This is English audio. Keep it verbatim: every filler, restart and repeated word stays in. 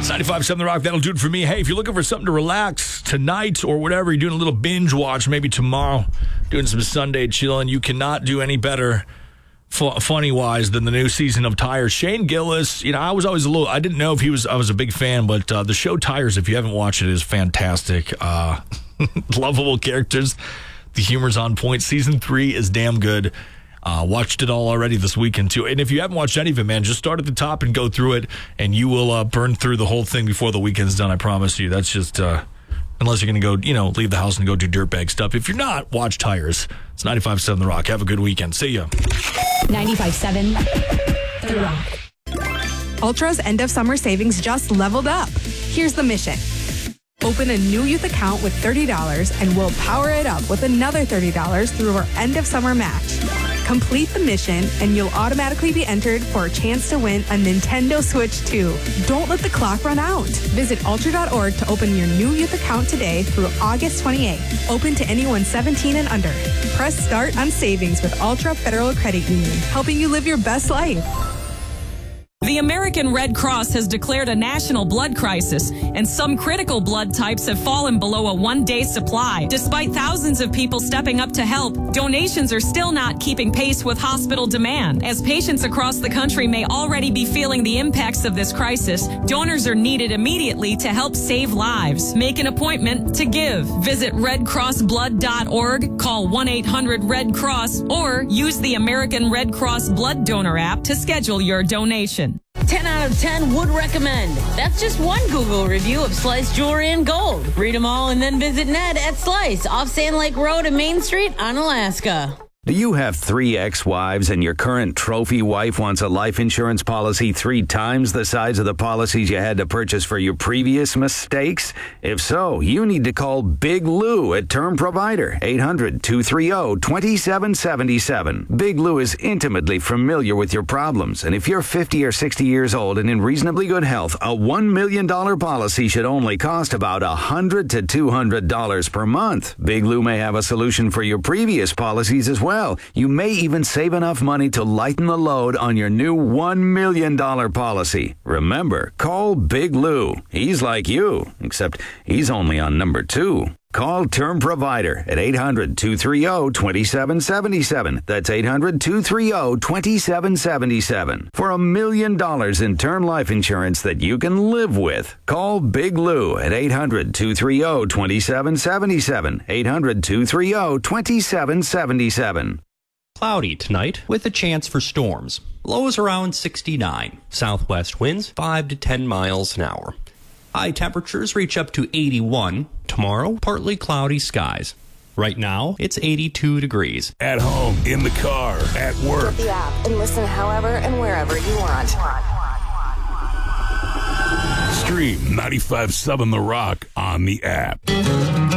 ninety-five point seven The Rock, that'll do it for me. Hey, if you're looking for something to relax tonight or whatever, you're doing a little binge watch, maybe tomorrow, doing some Sunday chilling, you cannot do any better f- funny-wise than the new season of Tires. Shane Gillis, you know, I was always a little, I didn't know if he was, I was a big fan, but uh, the show Tires, if you haven't watched it, is fantastic. Uh, lovable characters. The humor's on point. Season three is damn good. Uh, watched it all already this weekend, too. And if you haven't watched any of it, man, just start at the top and go through it, and you will uh, burn through the whole thing before the weekend's done, I promise you. That's just, uh, unless you're going to go, you know, leave the house and go do dirtbag stuff. If you're not, watch Tires. It's ninety-five point seven The Rock. Have a good weekend. See ya. ninety-five point seven The Rock. Ultra's end of summer savings just leveled up. Here's the mission. Open a new youth account with thirty dollars and we'll power it up with another thirty dollars through our end of summer match. Complete the mission and you'll automatically be entered for a chance to win a Nintendo Switch two. Don't let the clock run out. Visit ultra dot org to open your new youth account today through August twenty-eighth. Open to anyone seventeen and under. Press start on savings with Ultra Federal Credit Union, helping you live your best life. The American Red Cross has declared a national blood crisis, and some critical blood types have fallen below a one-day supply. Despite thousands of people stepping up to help, donations are still not keeping pace with hospital demand. As patients across the country may already be feeling the impacts of this crisis, donors are needed immediately to help save lives. Make an appointment to give. Visit red cross blood dot org, call one eight hundred red cross, or use the American Red Cross Blood Donor app to schedule your donation. ten out of ten would recommend. That's just one Google review of Slice Jewelry and Gold. Read them all and then visit Ned at Slice off Sand Lake Road and Main Street on Alaska. Do you have three ex-wives and your current trophy wife wants a life insurance policy three times the size of the policies you had to purchase for your previous mistakes? If so, you need to call Big Lou at Term Provider, eight hundred, two three zero, two seven seven seven. Big Lou is intimately familiar with your problems, and if you're fifty or sixty years old and in reasonably good health, a one million dollars policy should only cost about one hundred to two hundred dollars per month. Big Lou may have a solution for your previous policies as well. You may even save enough money to lighten the load on your new one million dollars policy. Remember, call Big Lou. He's like you, except he's only on number two. Call Term Provider at eight hundred, two three zero, two seven seven seven. That's eight hundred, two three zero, two seven seven seven. For a million dollars in term life insurance that you can live with. Call Big Lou at eight hundred, two three zero, two seven seven seven. eight hundred, two three zero, two seven seven seven. Cloudy tonight with a chance for storms. Lows around sixty-nine. Southwest winds five to ten miles an hour. High temperatures reach up to eighty-one. Tomorrow, partly cloudy skies. Right now, it's eighty-two degrees. At home, in the car, at work. Get the app and listen however and wherever you want. Stream ninety-five point seven The Rock on the app.